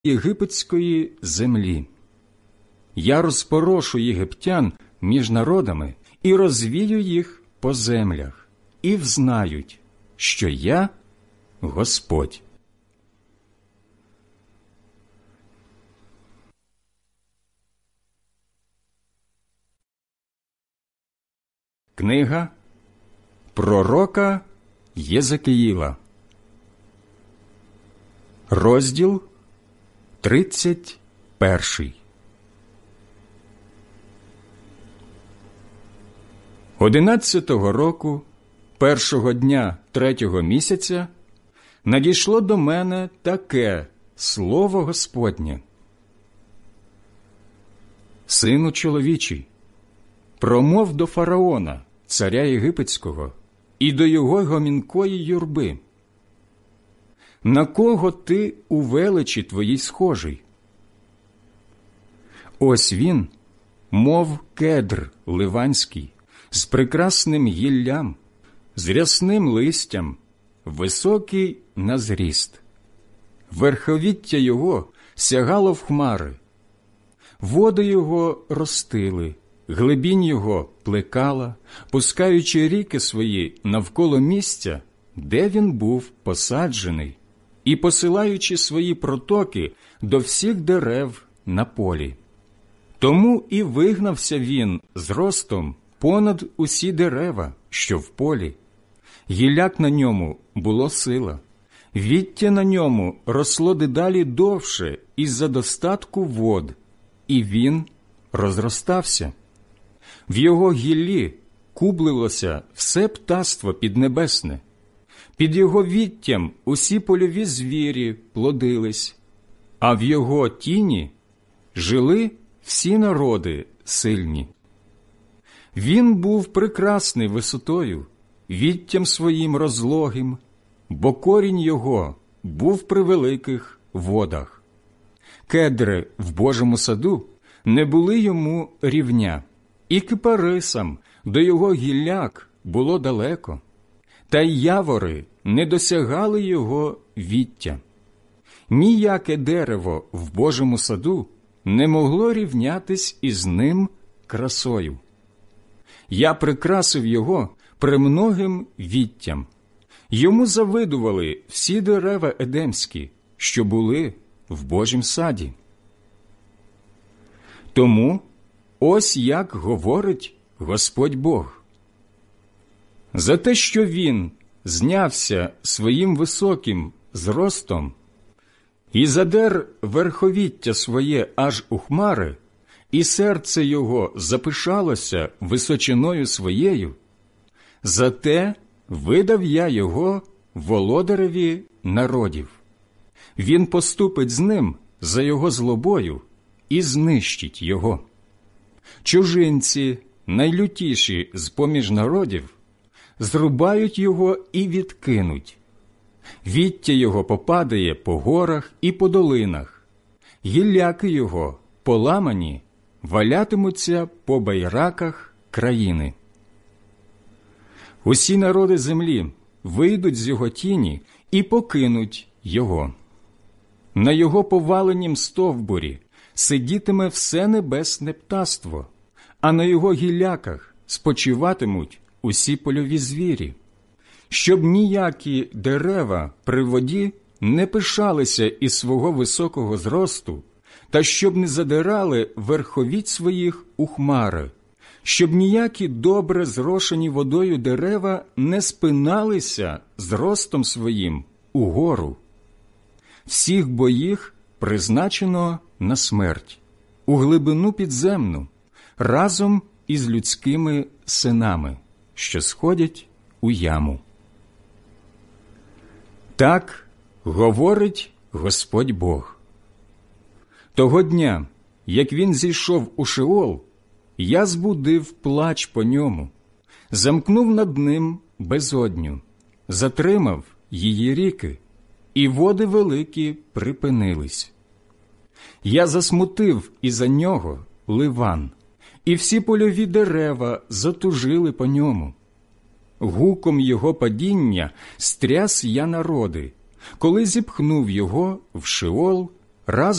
єгипетської землі. Я розпорошу єгиптян між народами і розвію їх по землях, і взнають, що я Господь». Книга пророка Єзекіїла, розділ 31. 11-го року, першого дня 3-го місяця, надійшло до мене таке слово Господнє: «Сину чоловічий, промов до фараона, царя єгипетського, і до його гомінкої юрби. На кого ти у величі твоїй схожий? Ось він, мов кедр ливанський, з прекрасним гіллям, з рясним листям, високий на зріст. Верховіття його сягало в хмари, води його ростили, глибінь його плекала, пускаючи ріки свої навколо місця, де він був посаджений, і посилаючи свої протоки до всіх дерев на полі. Тому і вигнався він зростом понад усі дерева, що в полі. Гілляк на ньому було сила, віття на ньому росло дедалі довше із-за достатку вод, і він розростався. В його гіллі кублилося все птаство піднебесне, під його віттям усі польові звірі плодились, а в його тіні жили всі народи сильні. Він був прекрасний висотою, віттям своїм розлогим, бо корінь його був при великих водах. Кедри в Божому саду не були йому рівня, і кипарисам до його гілляк було далеко, та й явори не досягали його віття. Ніяке дерево в Божому саду не могло рівнятись із ним красою. Я прикрасив його премногим віттям. Йому завидували всі дерева едемські, що були в Божім саді. Тому ось як говорить Господь Бог: за те, що він знявся своїм високим зростом і задер верховіття своє аж у хмари, і серце його запишалося височиною своєю, зате видав я його володареві народів. Він поступить з ним за його злобою і знищить його. Чужинці, найлютіші з-поміж народів, зрубають його і відкинуть. Віття його попадає по горах і по долинах, гілляки його, поламані, валятимуться по байраках країни. Усі народи землі вийдуть з його тіні і покинуть його. На його поваленім стовбурі сидітиме все небесне птаство, а на його гілляках спочиватимуть усі польові звірі, щоб ніякі дерева при воді не пишалися із свого високого зросту, та щоб не задирали верховіть своїх у хмари, щоб ніякі добре зрошені водою дерева не спиналися зростом своїм угору. Всіх бо їх призначено на смерть, у глибину підземну, разом із людськими синами, що сходять у яму. Так говорить Господь Бог. Того дня, як він зійшов у Шеол, я збудив плач по ньому, замкнув над ним безодню, затримав її ріки, і води великі припинились. Я засмутив із-за нього Ливан, і всі польові дерева затужили по ньому. Гуком його падіння стряс я народи, коли зіпхнув його в Шеол Раз